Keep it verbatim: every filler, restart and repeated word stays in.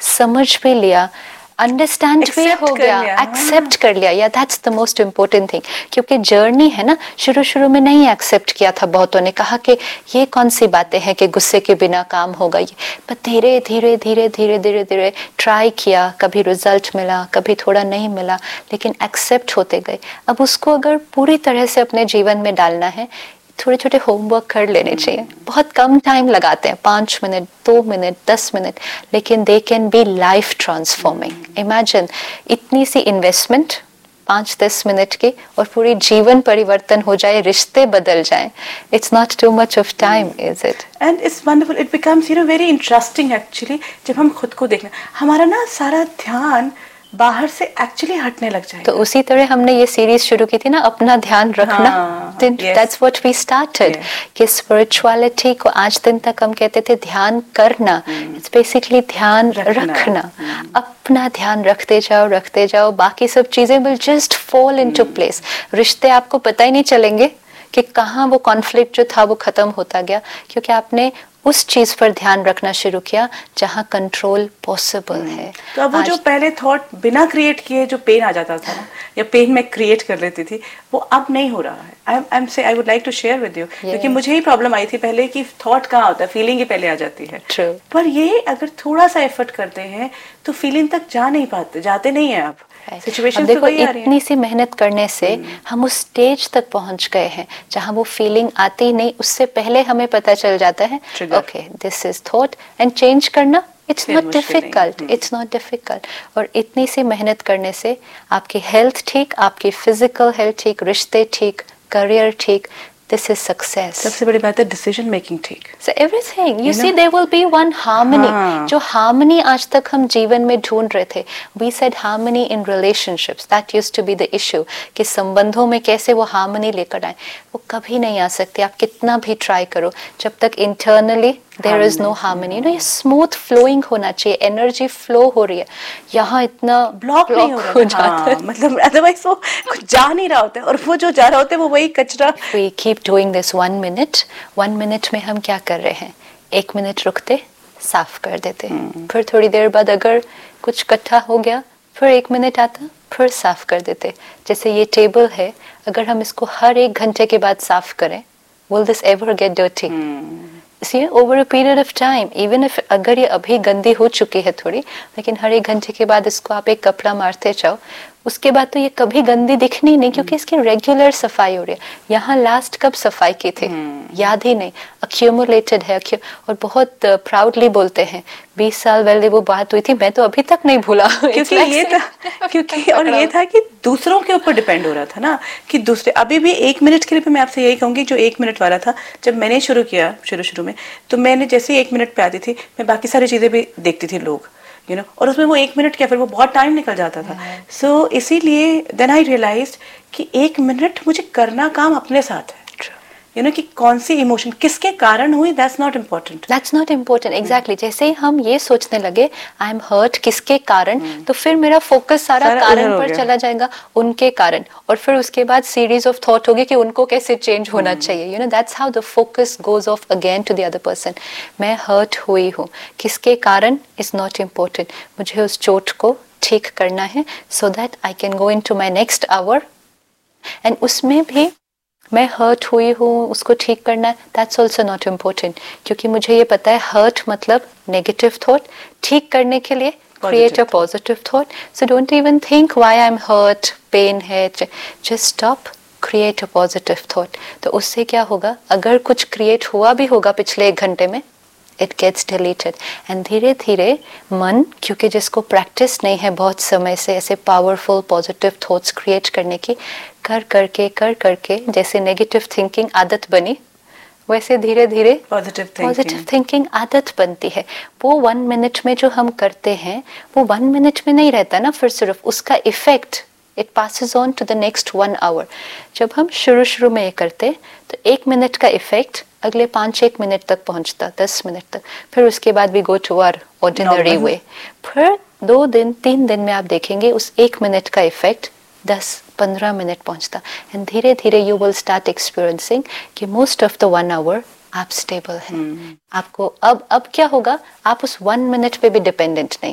समझ भी लिया, अंडरस्टैंड भी हो गया, एक्सेप्ट कर लिया, या that's the most important thing. क्योंकि जर्नी है ना, शुरू शुरू में नहीं एक्सेप्ट किया था, बहुतों ने कहा कि ये कौन सी बातें हैं कि गुस्से के बिना काम होगा ये, पर धीरे धीरे धीरे धीरे धीरे धीरे ट्राई किया, कभी रिजल्ट मिला, कभी थोड़ा नहीं मिला, लेकिन एक्सेप्ट होते गए। अब उसको अगर पूरी तरह से अपने जीवन में डालना है, थोड़े छोटे होमवर्क कर लेने चाहिए। बहुत कम टाइम लगाते हैं, पाँच मिनट, दो मिनट, दस मिनट, लेकिन they can be life transforming. Imagine इतनी सी इन्वेस्टमेंट पाँच दस मिनट की, और पूरी जीवन परिवर्तन हो जाए, रिश्ते बदल जाएं। It's not too much of time, is it? And it's wonderful, it becomes you know very interesting actually. जब हम खुद को देखना, हमारा ना सारा ध्यान बाहर से एक्चुअली हटने लग जाएगा। तो उसी तरह हमने ये सीरीज शुरू की थी ना, अपना ध्यान रखना। दैट्स व्हाट वी स्टार्टेड, कि स्पिरिचुअलिटी को आज दिन तक हम कहते थे ध्यान करना, इट्स बेसिकली ध्यान रखना, रखना। अपना ध्यान रखते जाओ, रखते जाओ, बाकी सब चीजें will just fall into place. रिश्ते आपको पता ही नहीं चलेंगे कि कहाँ वो कॉन्फ्लिक्ट जो था वो खत्म होता गया, क्योंकि आपने उस चीज पर ध्यान रखना शुरू किया जहां कंट्रोल पॉसिबल है। तो अब वो जो पहले थॉट बिना क्रिएट किए जो पेन आ जाता था ना, या पेन मैं क्रिएट कर लेती थी, वो अब नहीं हो रहा है। आई आई एम से I would like to share with you, क्योंकि मुझे ही प्रॉब्लम आई थी पहले कि थॉट कहाँ होता है, फीलिंग ही पहले आ जाती है। True. पर ये अगर थोड़ा सा एफर्ट करते हैं तो फीलिंग तक जा नहीं पाते, जाते नहीं है। आप सिचुएशन देखो, इतनी सी मेहनत करने से हम उस स्टेज तक पहुंच गए हैं जहां वो फीलिंग आती नहीं, उससे पहले हमें पता चल जाता है okay this is thought, and change करना it's not difficult, it's not difficult. और इतनी सी मेहनत करने से आपकी हेल्थ ठीक, आपकी फिजिकल हेल्थ ठीक, रिश्ते ठीक, करियर ठीक, this is success. सबसे बड़ी बात है डिसीजन मेकिंग ठीक। So everything you, you see know? There will be one harmony. हाँ. जो harmony आज तक हम जीवन में ढूंढ रहे थे, we said harmony in relationships, that used to be the issue, कि संबंधों में कैसे वो harmony लेकर आए, वो कभी नहीं आ सकती आप कितना भी ट्राई करो जब तक internally there is no harmony. No, ये smooth flowing होना चाहिए, एनर्जी फ्लो हो रही है, यहाँ इतना ब्लॉक नहीं हो रहा हो जाता है, मतलब अदरवाइज वो कुछ जा नहीं रहा होता है, और वो जो जा रहा होता है वो वही कचरा। We keep doing this one minute, one minute में हम क्या कर रहे हैं, एक मिनट रुकते, साफ कर देते, hmm. फिर थोड़ी देर बाद अगर कुछ इकट्ठा हो गया, फिर एक मिनट आता, फिर साफ कर देते। जैसे ये टेबल है, अगर हम इसको हर एक घंटे के बाद साफ करें, will this ever get dirty? hmm. See, over a period of time, even if अगर ये अभी गंदी हो चुकी है थोड़ी, लेकिन हर एक घंटे के बाद इसको आप एक कपड़ा मारते जाओ, उसके बाद तो ये कभी गंदी दिखनी नहीं, क्योंकि इसकी रेगुलर सफाई हो रही है। यहाँ लास्ट कब सफाई की थी hmm. याद ही नहीं, अक्यूमुलेटेड है। और बहुत प्राउडली uh, बोलते हैं बीस साल पहले वो बात हुई थी, मैं तो अभी तक नहीं भूला। क्योंकि ये था क्योंकि और ये था कि दूसरों के ऊपर डिपेंड हो रहा था ना, कि दूसरे अभी भी एक मिनट के लिए मैं आपसे यही कहूंगी, जो एक मिनट वाला था जब मैंने शुरू किया शुरू शुरू में, तो मैंने जैसे ही एक मिनट पे आती थी, मैं बाकी सारी चीजें भी देखती थी लोग, यू नो, और उसमें वो एक मिनट क्या, फिर वो बहुत टाइम निकल जाता था। सो so, इसीलिए देन आई रियलाइज्ड कि एक मिनट मुझे करना काम अपने साथ है, यू नो, कि कौन सी इमोशन किसके कारण हुई, that's not important, that's not important. Exactly, जैसे ही हम ये सोचने लगे आई एम हर्ट किसके कारण, hmm. तो फिर मेरा फोकस सारा, सारा कारण पर चला जाएगा, उनके कारण, और फिर उसके बाद सीरीज ऑफ थॉट होगी कि उनको कैसे चेंज होना hmm. चाहिए, you know, that's how the focus goes off again to the other person. मैं हर्ट हुई हूँ, किसके कारण इज नॉट इम्पोर्टेंट, मुझे उस चोट को ठीक करना है so that I can go in to my next our, and उसमें भी मैं हर्ट हुई हूँ, उसको ठीक करना है, दैट्स ऑल्सो नॉट इम्पोर्टेंट, क्योंकि मुझे ये पता है हर्ट मतलब नेगेटिव थॉट, ठीक करने के लिए create a positive thought. So don't even think why I am hurt, pen है, just stop, create a positive thought. तो उससे क्या होगा, अगर कुछ क्रिएट हुआ भी होगा पिछले एक घंटे में, इट गेट्स डिलीटेड, एंड धीरे धीरे मन, क्योंकि जिसको प्रैक्टिस नहीं है बहुत समय से ऐसे पावरफुल पॉजिटिव थॉट्स क्रिएट करने की, कर करके कर करके जैसे नेगेटिव थिंकिंग आदत बनी, वैसे धीरे धीरे पॉजिटिव पॉजिटिव थिंकिंग आदत बनती है। वो वन मिनट में जो हम करते हैं वो वन मिनट में नहीं रहता ना, फिर सिर्फ उसका effect it passes on to the next one hour. जब हम शुरू शुरू में ये करते तो एक मिनट का इफेक्ट अगले पाँच एक मिनट तक पहुंचता, दस मिनट तक, फिर उसके बाद भी गो टू आवर ऑर्डिनरी वे। फिर दो दिन तीन दिन में आप देखेंगे उस एक मिनट का इफेक्ट दस पंद्रह मिनट पहुंचता, एंड धीरे धीरे यू विल स्टार्ट एक्सपीरियंसिंग कि most of the one hour आप स्टेबल हैं। hmm. आपको अब अब क्या होगा, आप उस वन मिनट पे भी डिपेंडेंट नहीं